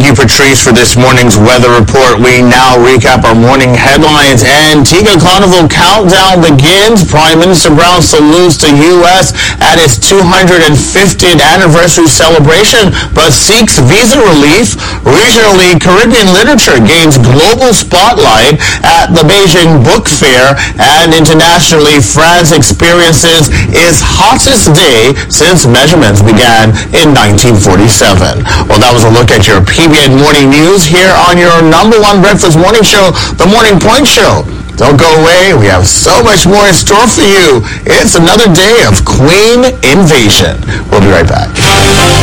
Thank you, Patrice, for this morning's weather report. We now recap our morning headlines. Antigua Carnival countdown begins. Prime Minister Brown salutes the U.S. at its 250th anniversary celebration, but seeks visa relief. Regionally, Caribbean literature gains global spotlight at the Beijing Book Fair, and internationally, France experiences its hottest day since measurements began in 1947. Well, that was a look at your PBN Morning News here on your number one breakfast morning show, The Morning Point Show. Don't go away. We have so much more in store for you. It's another day of Queen Invasion. We'll be right back.